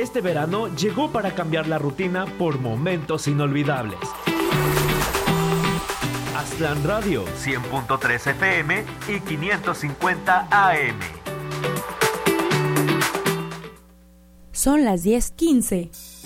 Este verano llegó para cambiar la rutina por momentos inolvidables. Aztlán Radio, 100.3 FM y 550 AM. Son las 10:15.